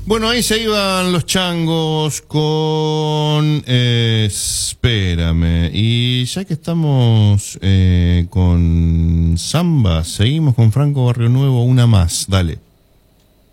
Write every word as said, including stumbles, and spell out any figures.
Bueno, ahí se iban los changos con... Eh, espérame. Y ya que estamos eh, con samba, seguimos con Franco Barrio Nuevo, una más. Dale.